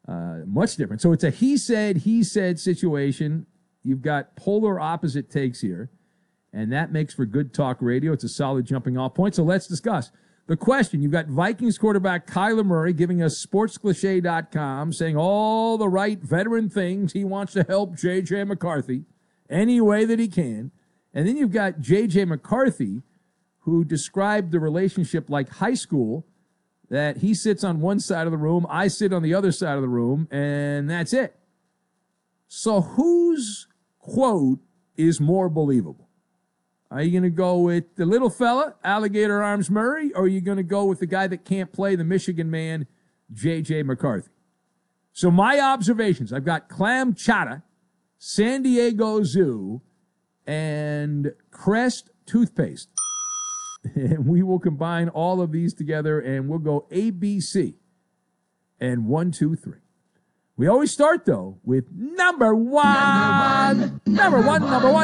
Much different. So it's a he said situation. You've got polar opposite takes here, and that makes for good talk radio. It's a solid jumping off point. So let's discuss. The question, you've got Vikings quarterback Kyler Murray giving us sportscliche.com, saying all the right veteran things. He wants to help J.J. McCarthy any way that he can. And then you've got J.J. McCarthy, who described the relationship like high school, that he sits on one side of the room, I sit on the other side of the room, and that's it. So whose quote is more believable? Are you going to go with the little fella, Alligator Arms Murray, or are you going to go with the guy that can't play, the Michigan man, J.J. McCarthy? So my observations, I've got clam chowder, San Diego Zoo, and Crest toothpaste. And we will combine all of these together, and we'll go ABC and 1, 2, 3. We always start, though, with number one. Number one.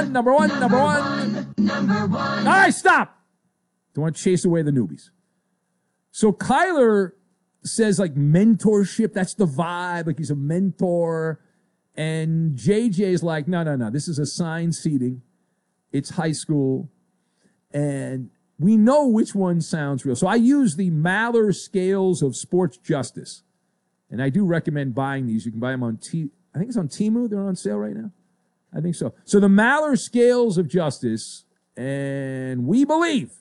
All right, stop. Don't want to chase away the newbies. So Kyler says, like, mentorship, that's the vibe, like he's a mentor. And JJ's like, no, this is assigned seating. It's high school. And we know which one sounds real. So I use the Maller Scales of Sports Justice. And I do recommend buying these. You can buy them on I think it's on Temu. They're on sale right now. I think so. So the Maller Scales of Justice, and we believe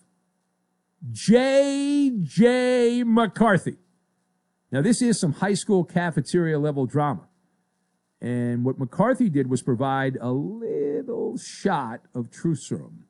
J.J. McCarthy. Now, this is some high school cafeteria level drama. And what McCarthy did was provide a little shot of truth serum.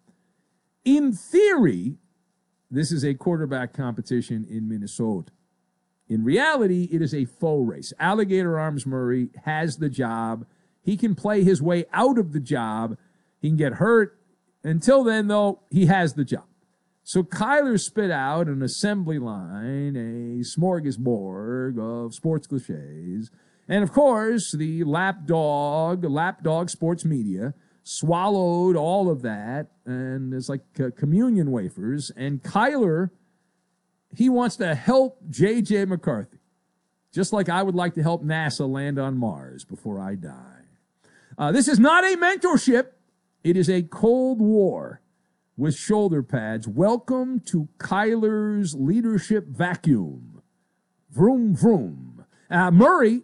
In theory, this is a quarterback competition in Minnesota. In reality, it is a faux race. Alligator Arms Murray has the job. He can play his way out of the job. He can get hurt. Until then, though, he has the job. So Kyler spit out an assembly line, a smorgasbord of sports cliches. And, of course, the lapdog sports media swallowed all of that, and it's like communion wafers. And Kyler, he wants to help J.J. McCarthy, just like I would like to help NASA land on Mars before I die. This is not a mentorship. It is a Cold War with shoulder pads. Welcome to Kyler's leadership vacuum. Vroom, vroom. Murray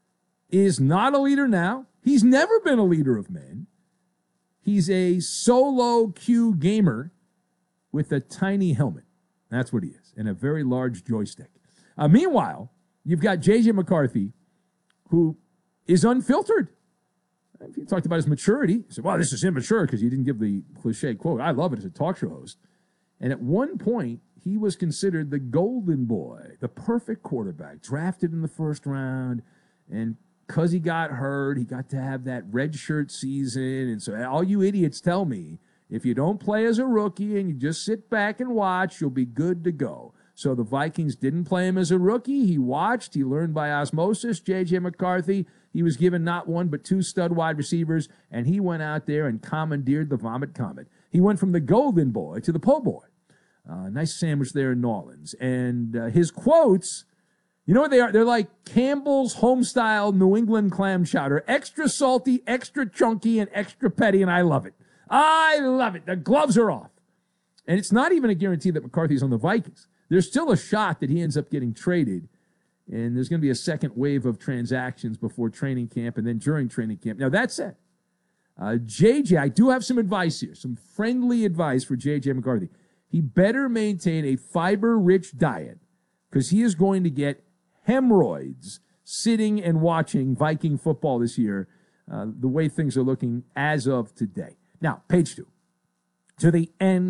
is not a leader now. He's never been a leader of men. He's a solo queue gamer with a tiny helmet. That's what he is, and a very large joystick. Meanwhile, you've got J.J. McCarthy, who is unfiltered. If you talked about his maturity, he said, well, this is immature because he didn't give the cliche quote. I love it as a talk show host. And at one point, he was considered the golden boy, the perfect quarterback, drafted in the first round. And because he got hurt, he got to have that red shirt season. And so all you idiots tell me, if you don't play as a rookie and you just sit back and watch, you'll be good to go. So the Vikings didn't play him as a rookie. He watched. He learned by osmosis. J.J. McCarthy, he was given not one but two stud wide receivers, and he went out there and commandeered the Vomit Comet. He went from the golden boy to the po' boy. Nice sandwich there in New Orleans. And his quotes, you know what they are? They're like Campbell's home-style New England clam chowder. Extra salty, extra chunky, and extra petty, and I love it. I love it. The gloves are off. And it's not even a guarantee that McCarthy's on the Vikings. There's still a shot that he ends up getting traded, and there's going to be a second wave of transactions before training camp and then during training camp. Now, that said, JJ, I do have some advice here, some friendly advice for JJ McCarthy. He better maintain a fiber-rich diet because he is going to get hemorrhoids sitting and watching Viking football this year, the way things are looking as of today. Now, page 2. To the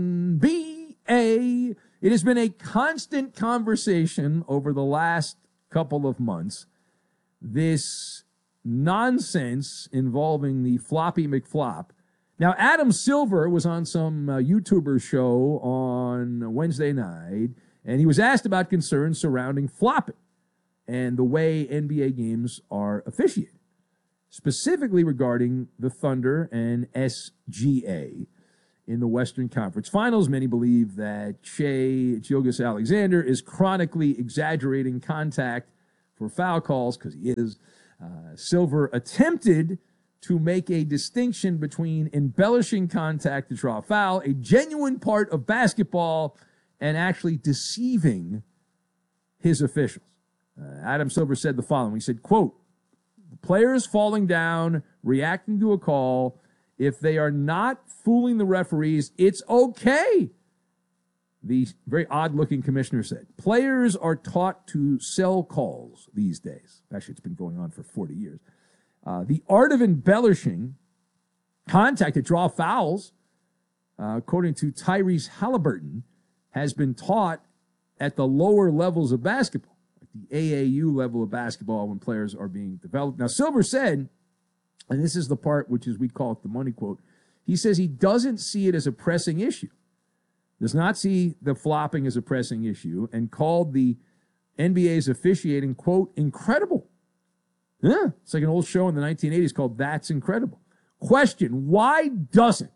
NBA. It has been a constant conversation over the last couple of months, this nonsense involving the Floppy McFlop. Now, Adam Silver was on some YouTuber show on Wednesday night, and he was asked about concerns surrounding flopping and the way NBA games are officiated, specifically regarding the Thunder and SGA in the Western Conference Finals. Many believe that Shai Gilgeous-Alexander is chronically exaggerating contact for foul calls, because he is. Silver attempted to make a distinction between embellishing contact to draw a foul, a genuine part of basketball, and actually deceiving his officials. Adam Silver said the following. He said, quote, players falling down, reacting to a call, if they are not fooling the referees, it's okay. The very odd-looking commissioner said, players are taught to sell calls these days. Actually, it's been going on for 40 years. The art of embellishing contact to draw fouls, according to Tyrese Halliburton, has been taught at the lower levels of basketball, like the AAU level of basketball when players are being developed. Now, Silver said, and this is the part which is, we call it the money quote, he says he doesn't see it as a pressing issue, does not see the flopping as a pressing issue, and called the NBA's officiating, quote, incredible. Yeah, it's like an old show in the 1980s called That's Incredible. Question, why doesn't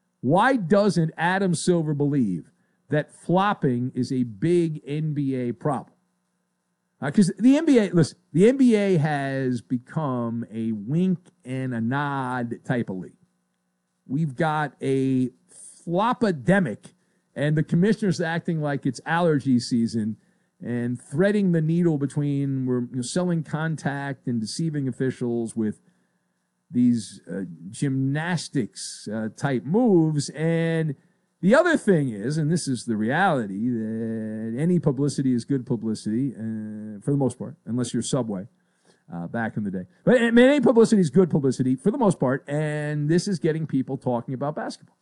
Adam Silver believe that flopping is a big NBA problem? Because the NBA has become a wink and a nod type of league. We've got a floppademic, and the commissioner's acting like it's allergy season and threading the needle between we're selling contact and deceiving officials with these gymnastics type moves. And the other thing is, and this is the reality, that any publicity is good publicity for the most part, unless you're Subway back in the day. But any publicity is good publicity for the most part, and this is getting people talking about basketball.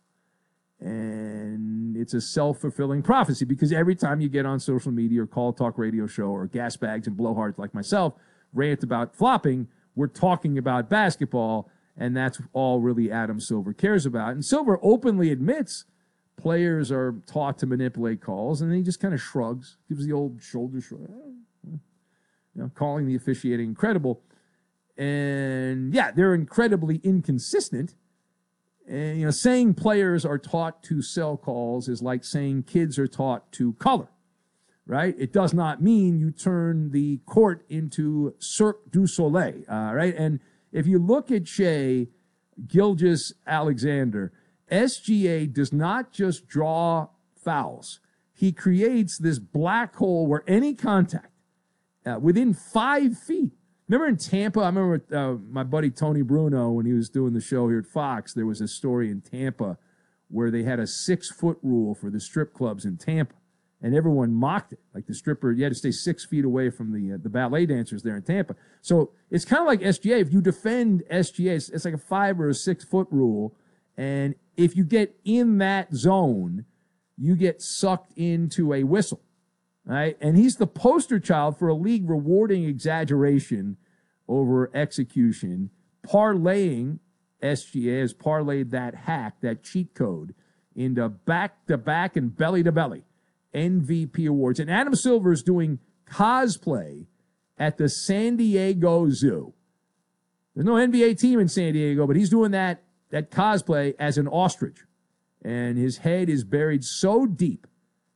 And it's a self-fulfilling prophecy, because every time you get on social media or call talk radio show or gas bags and blowhards like myself rant about flopping, we're talking about basketball, and that's all really Adam Silver cares about. And Silver openly admits players are taught to manipulate calls, and then he just kind of shrugs, gives the old shoulder shrug, calling the officiating incredible. And yeah, they're incredibly inconsistent. And, saying players are taught to sell calls is like saying kids are taught to color, right? It does not mean you turn the court into Cirque du Soleil, right? And if you look at Shai Gilgeous-Alexander, SGA does not just draw fouls. He creates this black hole where any contact within 5 feet. Remember in Tampa, I remember my buddy Tony Bruno, when he was doing the show here at Fox, there was a story in Tampa where they had a 6-foot rule for the strip clubs in Tampa, and everyone mocked it. Like the stripper, you had to stay 6 feet away from the ballet dancers there in Tampa. So it's kind of like SGA. If you defend SGA, it's like a 5 or a 6-foot rule, and if you get in that zone, you get sucked into a whistle. Right? And he's the poster child for a league rewarding exaggeration over execution. SGA has parlayed that hack, that cheat code, into back-to-back and belly-to-belly MVP awards. And Adam Silver is doing cosplay at the San Diego Zoo. There's no NBA team in San Diego, but he's doing that cosplay as an ostrich. And his head is buried so deep,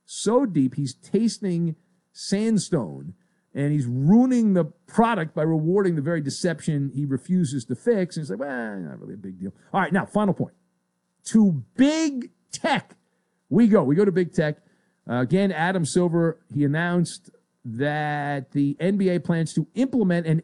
he's tasting sandstone, and he's ruining the product by rewarding the very deception he refuses to fix. And he's like, well, not really a big deal. All right, now, final point. To big tech we go. We go to big tech. Again, Adam Silver, he announced that the NBA plans to implement an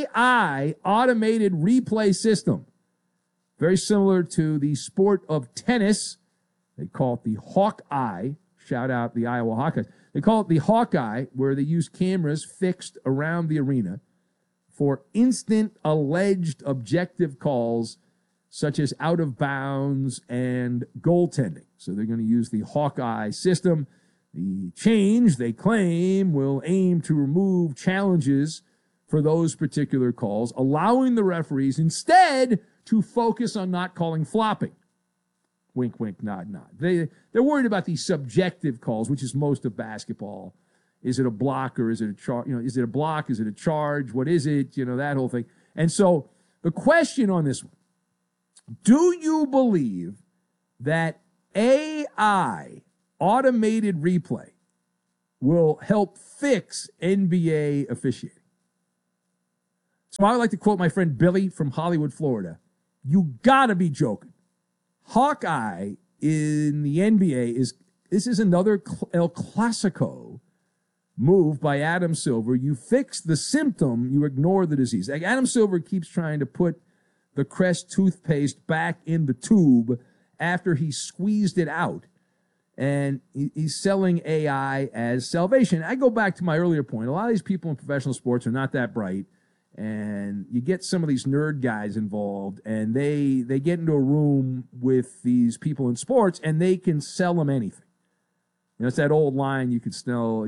AI automated replay system, very similar to the sport of tennis. They call it the Hawkeye. Shout out the Iowa Hawkeyes. They call it the Hawkeye, where they use cameras fixed around the arena for instant alleged objective calls, such as out of bounds and goaltending. So they're going to use the Hawkeye system. The change, they claim, will aim to remove challenges for those particular calls, allowing the referees instead to focus on not calling flopping. Wink, wink, nod, nod. They're worried about these subjective calls, which is most of basketball. Is it a block or is it a charge? Is it a block? Is it a charge? What is it? That whole thing. And so the question on this one, do you believe that AI, automated replay, will help fix NBA officiating? So I would like to quote my friend Billy from Hollywood, Florida. You gotta be joking. Hawkeye in the NBA this is another El Clasico move by Adam Silver. You fix the symptom, you ignore the disease. Like Adam Silver keeps trying to put the Crest toothpaste back in the tube after he squeezed it out. And he's selling AI as salvation. I go back to my earlier point. A lot of these people in professional sports are not that bright. And you get some of these nerd guys involved, and they get into a room with these people in sports, and they can sell them anything. You know, it's that old line, you could sell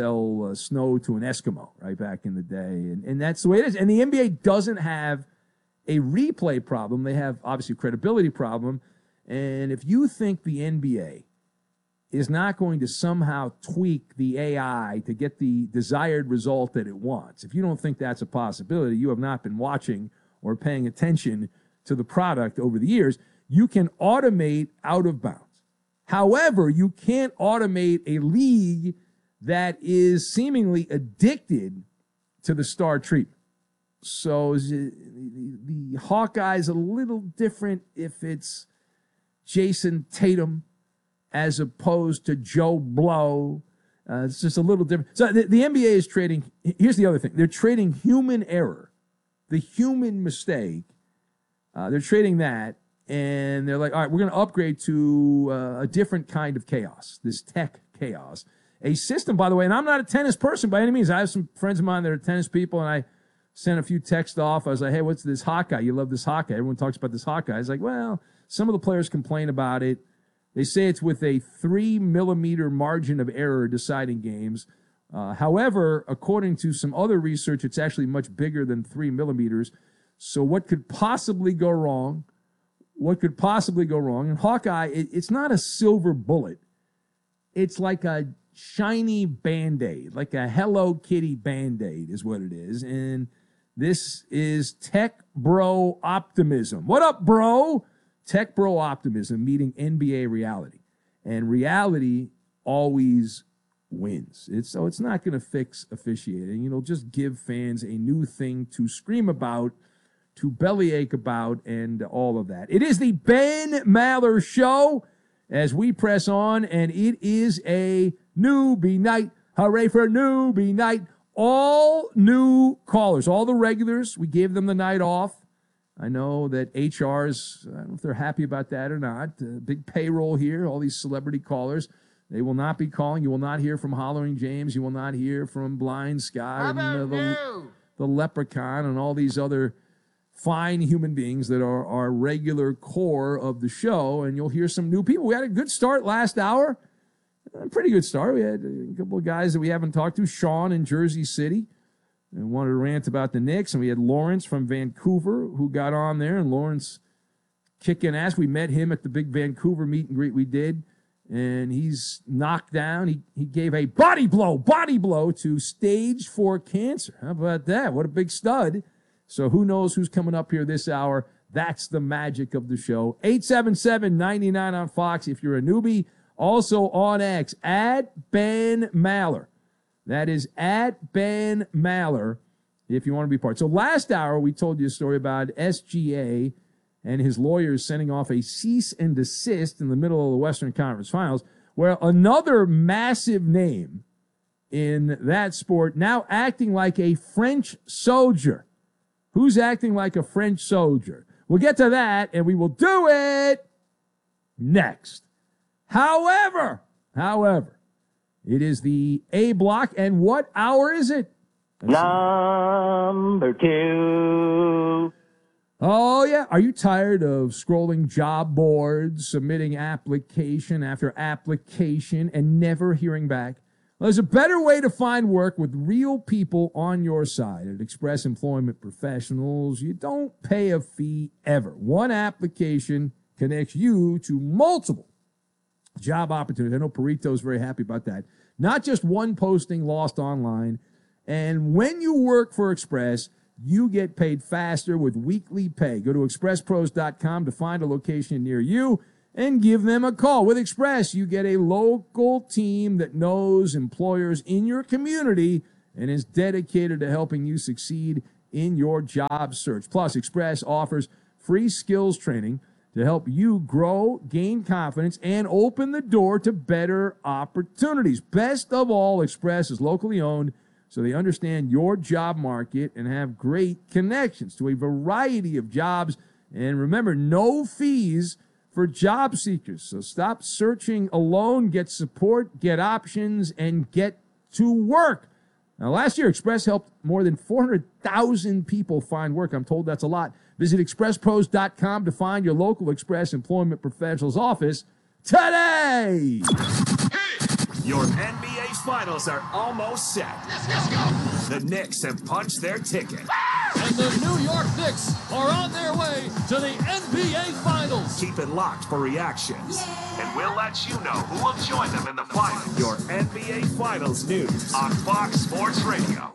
snow to an Eskimo, right, back in the day. And that's the way it is. And the NBA doesn't have a replay problem. They have, obviously, a credibility problem. And if you think the NBA is not going to somehow tweak the AI to get the desired result that it wants, if you don't think that's a possibility, you have not been watching or paying attention to the product over the years. You can automate out of bounds. However, you can't automate a league that is seemingly addicted to the star treatment. So the Hawkeye's a little different if it's Jason Tatum as opposed to Joe Blow. It's just a little different. So the NBA is trading, here's the other thing. They're trading human error, the human mistake. They're trading that, and they're like, all right, we're going to upgrade to a different kind of chaos, this tech chaos. A system, by the way, and I'm not a tennis person by any means. I have some friends of mine that are tennis people, and I sent a few texts off. I was like, hey, what's this Hawkeye? You love this Hawkeye. Everyone talks about this Hawkeye. I was like, well, some of the players complain about it. They say it's with a 3 millimeter margin of error deciding games. However, according to some other research, it's actually much bigger than 3 millimeters. So what could possibly go wrong? What could possibly go wrong? And Hawkeye, it's not a silver bullet. It's like a shiny Band-Aid, like a Hello Kitty Band-Aid is what it is. And this is Tech Bro Optimism. What up, bro? Tech Bro Optimism meeting NBA reality. And reality always wins. So it's not going to fix officiating. It'll just give fans a new thing to scream about, to bellyache about, and all of that. It is the Ben Maller Show as we press on, and it is a newbie night. Hooray for newbie night. All new callers, all the regulars, we gave them the night off. I know that HRs, I don't know if they're happy about that or not. Big payroll here, all these celebrity callers. They will not be calling. You will not hear from Hollering James. You will not hear from Blind Scott and the Leprechaun and all these other fine human beings that are our regular core of the show. And you'll hear some new people. We had a good start last hour. A pretty good start. We had a couple of guys that we haven't talked to. Sean in Jersey City. And wanted to rant about the Knicks. And we had Lawrence from Vancouver who got on there. And Lawrence kicking ass. We met him at the big Vancouver meet and greet we did. And he's knocked down. He gave a body blow to stage 4 cancer. How about that? What a big stud. So who knows who's coming up here this hour. That's the magic of the show. 877-99 on Fox if you're a newbie. Also on X, at Ben Maller. That is at Ben Maller if you want to be part. So last hour, we told you a story about SGA and his lawyers sending off a cease and desist in the middle of the Western Conference Finals, where another massive name in that sport now acting like a French soldier. Who's acting like a French soldier? We'll get to that, and we will do it next. However, it is the A block, and what hour is it? Number 2. Oh, yeah. Are you tired of scrolling job boards, submitting application after application, and never hearing back? Well, there's a better way to find work with real people on your side. At Express Employment Professionals, you don't pay a fee ever. One application connects you to multiple job opportunities. I know Perito's very happy about that. Not just one posting lost online. And when you work for Express, you get paid faster with weekly pay. Go to expresspros.com to find a location near you and give them a call. With Express, you get a local team that knows employers in your community and is dedicated to helping you succeed in your job search. Plus, Express offers free skills training to help you grow, gain confidence, and open the door to better opportunities. Best of all, Express is locally owned, so they understand your job market and have great connections to a variety of jobs. And remember, no fees for job seekers. So stop searching alone, get support, get options, and get to work. Now, last year, Express helped more than 400,000 people find work. I'm told that's a lot. Visit expresspros.com to find your local Express Employment Professionals office today. Your NBA Finals are almost set. Let's go. The Knicks have punched their ticket. And the New York Knicks are on their way to the NBA Finals. Keep it locked for reactions. And we'll let you know who will join them in the finals. Your NBA Finals news on Fox Sports Radio.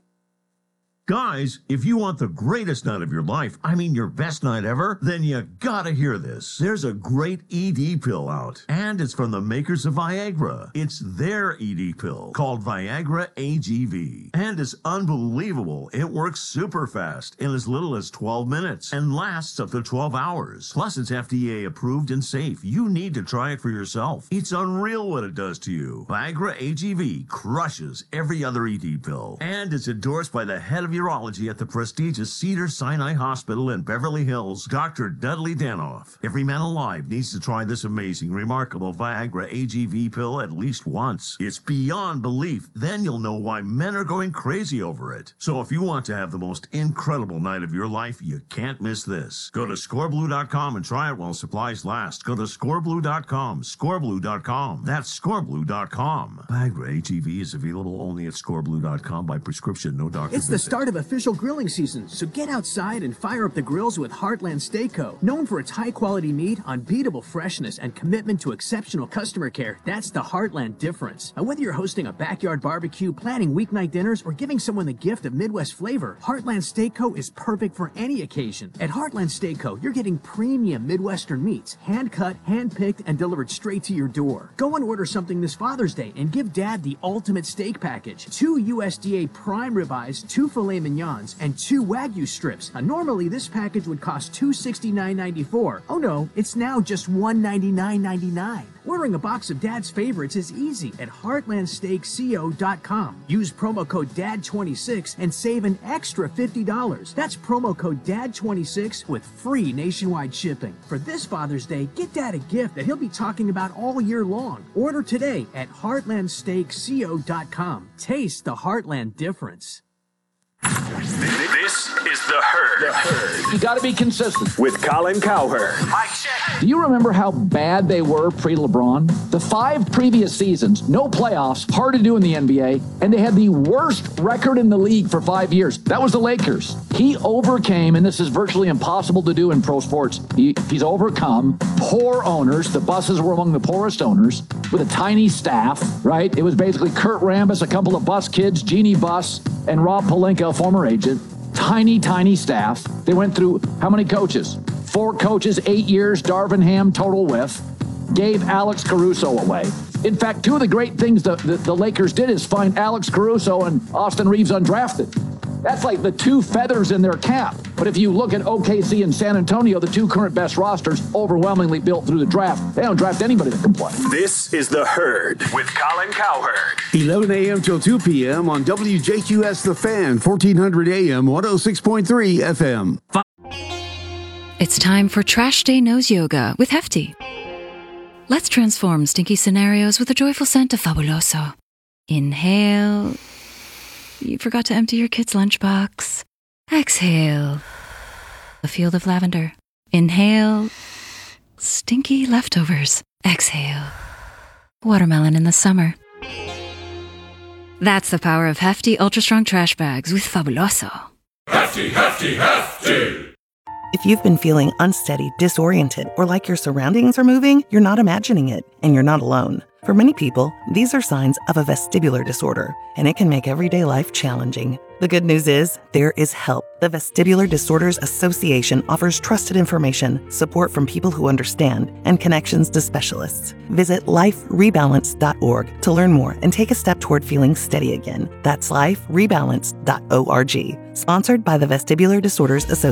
Guys, if you want the greatest night of your life, I mean your best night ever, then you gotta hear this. There's a great ED pill out, and it's from the makers of Viagra. It's their ED pill, called Viagra AGV. And it's unbelievable. It works super fast in as little as 12 minutes and lasts up to 12 hours. Plus, it's FDA approved and safe. You need to try it for yourself. It's unreal what it does to you. Viagra AGV crushes every other ED pill, and it's endorsed by the head of urology at the prestigious Cedars-Sinai Hospital in Beverly Hills, Dr. Dudley Danoff. Every man alive needs to try this amazing, remarkable Viagra AGV pill at least once. It's beyond belief. Then you'll know why men are going crazy over it. So if you want to have the most incredible night of your life, you can't miss this. Go to scoreblue.com and try it while supplies last. Go to scoreblue.com, scoreblue.com. That's scoreblue.com. Viagra AGV is available only at scoreblue.com by prescription, no doctor It's the start of official grilling season, so get outside and fire up the grills with Heartland Steakco. Known for its high-quality meat, unbeatable freshness, and commitment to exceptional customer care, that's the Heartland difference. Now, whether you're hosting a backyard barbecue, planning weeknight dinners, or giving someone the gift of Midwest flavor, Heartland Steakco is perfect for any occasion. At Heartland Steakco, you're getting premium Midwestern meats, hand-cut, hand-picked, and delivered straight to your door. Go and order something this Father's Day and give Dad the ultimate steak package. 2 USDA prime ribeyes, 2 filet mignons, and 2 Wagyu strips. Normally, this package would cost $269.94. Oh no, it's now just $199.99. Ordering a box of Dad's favorites is easy at heartlandsteakco.com. Use promo code DAD26 and save an extra $50. That's promo code DAD26 with free nationwide shipping. For this Father's Day, get Dad a gift that he'll be talking about all year long. Order today at heartlandsteakco.com. Taste the Heartland difference. This is The Herd. You got to be consistent. With Colin Cowherd. Mike check. Do you remember how bad they were pre-LeBron? The 5 previous seasons, no playoffs, hard to do in the NBA, and they had the worst record in the league for 5 years. That was the Lakers. He overcame, and this is virtually impossible to do in pro sports, he's overcome poor owners. The Busses were among the poorest owners with a tiny staff, right? It was basically Kurt Rambis, a couple of Bus kids, Jeannie Buss, and Rob Pelinka, former agent. Tiny staff. They went through how many coaches? 4 coaches, 8 years, Darvin Ham, total whiff. Gave Alex Caruso away. In fact, 2 of the great things the Lakers did is find Alex Caruso and Austin Reeves undrafted. That's like the 2 feathers in their cap. But if you look at OKC and San Antonio, the 2 current best rosters, overwhelmingly built through the draft. They don't draft anybody that can play. This is The Herd with Colin Cowherd. 11 a.m. till 2 p.m. on WJQS The Fan, 1400 a.m., 106.3 FM. It's time for Trash Day Nose Yoga with Hefty. Let's transform stinky scenarios with a joyful scent of Fabuloso. Inhale. You forgot to empty your kid's lunchbox. Exhale. A field of lavender. Inhale. Stinky leftovers. Exhale. Watermelon in the summer. That's the power of Hefty Ultra Strong Trash Bags with Fabuloso. Hefty, Hefty, Hefty! If you've been feeling unsteady, disoriented, or like your surroundings are moving, you're not imagining it, and you're not alone. For many people, these are signs of a vestibular disorder, and it can make everyday life challenging. The good news is, there is help. The Vestibular Disorders Association offers trusted information, support from people who understand, and connections to specialists. Visit liferebalance.org to learn more and take a step toward feeling steady again. That's liferebalance.org. Sponsored by the Vestibular Disorders Association.